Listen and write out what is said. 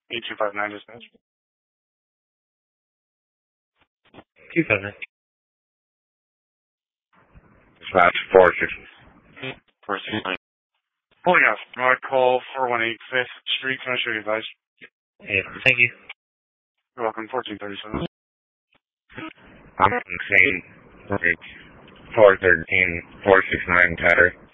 8259 dispatch. 259. Dispatch 469. 469. Pulling out. I call 418 5th Street. Can I show you advice? Yeah, thank you. You're welcome. 1437. I'm on scene. 413, 469 Tatter.